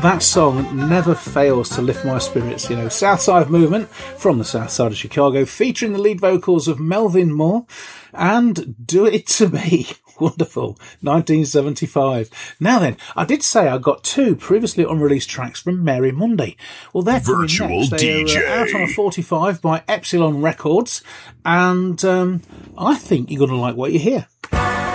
that song never fails to lift my spirits. You know, Southside Movement from the south side of Chicago, featuring the lead vocals of Melvin Moore and Do It To Me. Wonderful. 1975. Now then, I did say I got two previously unreleased tracks from Mary Monday. Well, they're coming next. They're out on a 45 by Epsilon Records, and I think you're going to like what you hear.